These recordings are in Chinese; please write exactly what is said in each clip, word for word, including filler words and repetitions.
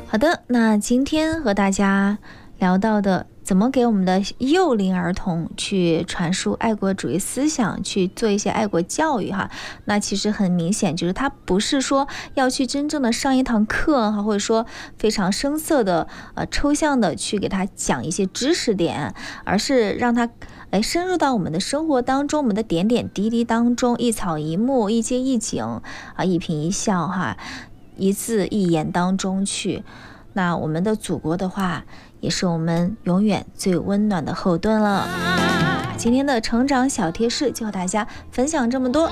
好的，那今天和大家聊到的怎么给我们的幼龄儿童去传输爱国主义思想，去做一些爱国教育哈。那其实很明显，就是他不是说要去真正的上一堂课哈，或者说非常生涩的呃抽象的去给他讲一些知识点，而是让他哎深入到我们的生活当中，我们的点点滴滴当中，一草一木，一街一景啊，一颦一笑哈，一字一言当中去。那我们的祖国的话，也是我们永远最温暖的后盾了。今天的成长小贴士就和大家分享这么多。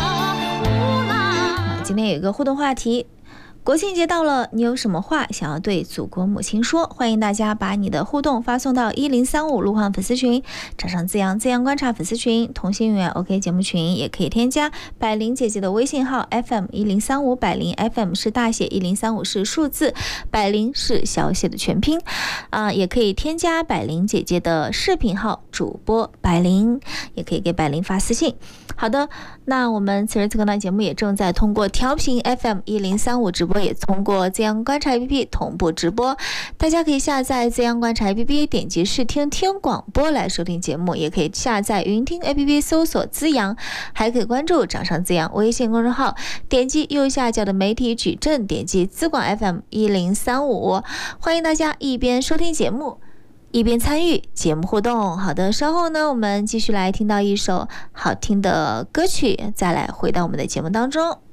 今天有一个互动话题，国庆节到了，你有什么话想要对祖国母亲说？欢迎大家把你的互动发送到一零三五路况粉丝群，找上自阳自阳观察粉丝群，同心永远 OK 节目群，也可以添加百灵姐姐的微信号 F M 一零三五，百灵 F M 是大写，一零三五是数字，百灵是小写的全拼啊、呃，也可以添加百灵姐姐的视频号主播百灵，也可以给百灵发私信。好的，那我们此时此刻的节目也正在通过调频 F M 一零三五直播，也通过自阳观察 A P P 同步直播。大家可以下载自阳观察 A P P， 点击试听听广播来收听节目，也可以下载云听 A P P 搜索自阳，还可以关注掌上自阳微信公众号，点击右下角的媒体矩阵，点击资广 F M 一零三五。欢迎大家一边收听节目一边参与节目互动。好的，稍后呢我们继续来听到一首好听的歌曲，再来回到我们的节目当中。